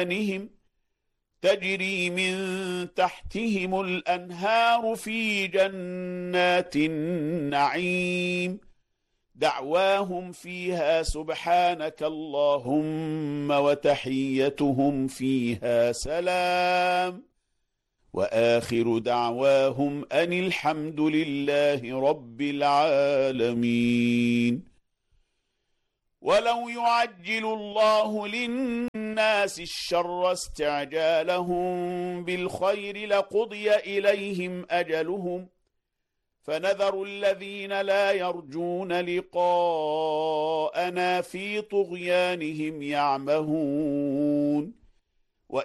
أيمانهم تجري من تحتهم الأنهار في جنات النعيم دعواهم فيها سبحانك اللهم وتحيتهم فيها سلام وآخر دعواهم أن الحمد لله رب العالمين. ولو يعجل الله للناس الشر استعجالهم بالخير لقضي إليهم أجلهم فنذر الذين لا يرجون لقاءنا في طغيانهم يعمهون